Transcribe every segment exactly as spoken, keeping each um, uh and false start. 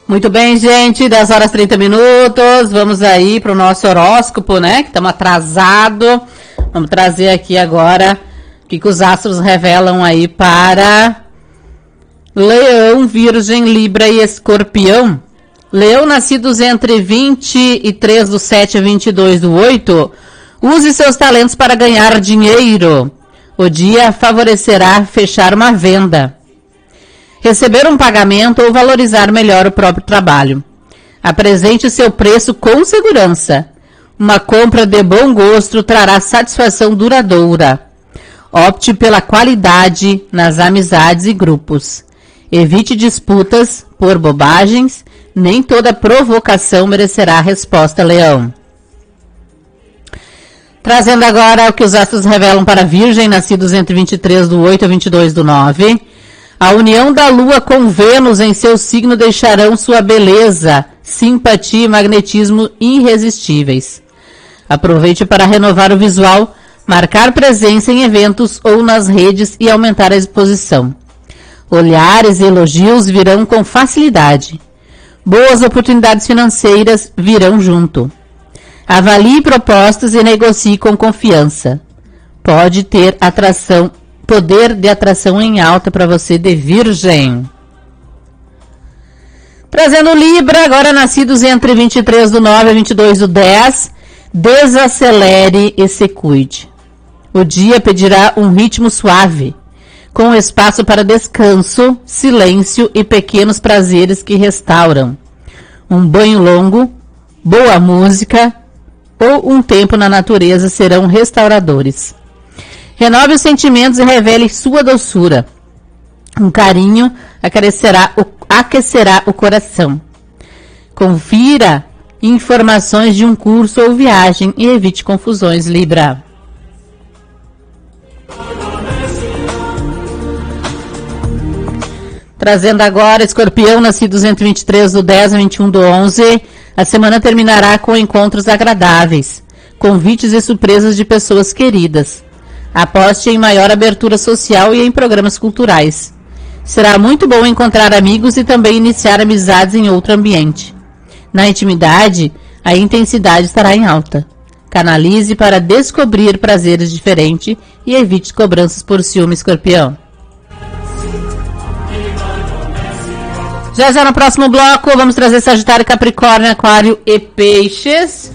Muito bem, gente, dez horas e trinta minutos, vamos aí para o nosso horóscopo, né, que estamos atrasados. Vamos trazer aqui agora o que, que os astros revelam aí para Leão, Virgem, Libra e Escorpião. Leão, nascidos entre vinte e três do sete a vinte e dois do oito, use seus talentos para ganhar dinheiro. O dia favorecerá fechar uma venda, receber um pagamento ou valorizar melhor o próprio trabalho. Apresente seu preço com segurança. Uma compra de bom gosto trará satisfação duradoura. Opte pela qualidade nas amizades e grupos. Evite disputas por bobagens. Nem toda provocação merecerá resposta, Leão. Trazendo agora o que os astros revelam para Virgem, nascidos entre vinte e três do oito a vinte e dois do nove. A união da Lua com Vênus em seu signo deixarão sua beleza, simpatia e magnetismo irresistíveis. Aproveite para renovar o visual, marcar presença em eventos ou nas redes e aumentar a exposição. Olhares e elogios virão com facilidade. Boas oportunidades financeiras virão junto. Avalie propostas e negocie com confiança. Pode ter atração Poder de atração em alta para você de Virgem. Trazendo Libra, agora nascidos entre vinte e três do nove a vinte e dois do dez, desacelere e se cuide. O dia pedirá um ritmo suave, com espaço para descanso, silêncio e pequenos prazeres que restauram. Um banho longo, boa música ou um tempo na natureza serão restauradores. Renove os sentimentos e revele sua doçura. Um carinho aquecerá o, aquecerá o coração. Confira informações de um curso ou viagem e evite confusões, Libra. Trazendo agora Escorpião, nascidos entre vinte e três do dez a vinte e um do onze. A semana terminará com encontros agradáveis, convites e surpresas de pessoas queridas. Aposte em maior abertura social e em programas culturais. Será muito bom encontrar amigos e também iniciar amizades em outro ambiente. Na intimidade, a intensidade estará em alta. Canalize para descobrir prazeres diferentes e evite cobranças por ciúme, Escorpião. Já já no próximo bloco, vamos trazer Sagitário, Capricórnio, Aquário e Peixes.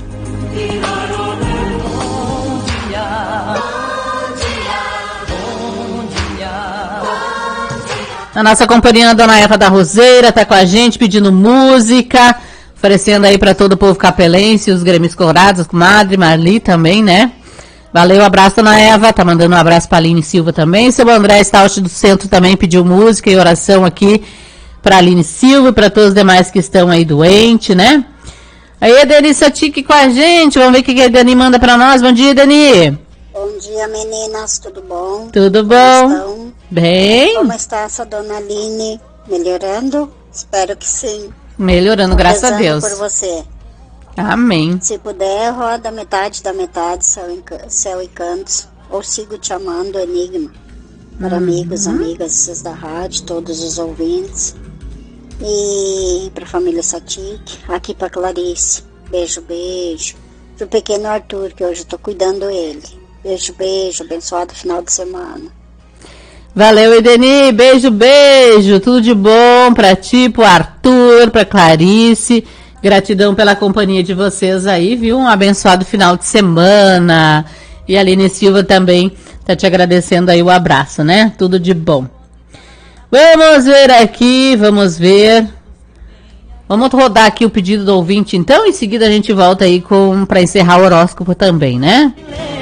A nossa companhia, a Dona Eva da Roseira, tá com a gente pedindo música, oferecendo aí para todo o povo capelense, os grêmios colorados, comadre, Marli também, né? Valeu, abraço, Dona Eva, tá mandando um abraço pra Aline Silva também. Seu André Stout do Centro também pediu música e oração aqui pra Aline Silva e pra todos os demais que estão aí doentes, né? Aí a Dani Satique com a gente, vamos ver o que a Dani manda pra nós. Bom dia, Dani! Bom dia, meninas, tudo bom? Tudo bom? Como estão? Bem. Como está essa dona Aline? Melhorando? Espero que sim. Melhorando, graças a Deus. Por você. Amém. Se puder, roda metade da metade, céu e, céu e cantos. Ou sigo te amando, Enigma. Para uhum. amigos, amigas da rádio, todos os ouvintes. E para a família Satique. Aqui para Clarice. Beijo, beijo. Pro pequeno Arthur, que hoje eu tô cuidando ele. Beijo, beijo, abençoado final de semana. Valeu, Edeni, beijo, beijo, tudo de bom pra ti, pro Arthur, pra Clarice, gratidão pela companhia de vocês aí, viu, um abençoado final de semana, e a Aline Silva também tá te agradecendo aí o abraço, né, tudo de bom. Vamos ver aqui, vamos ver, vamos rodar aqui o pedido do ouvinte então, em seguida a gente volta aí com, pra encerrar o horóscopo também, né.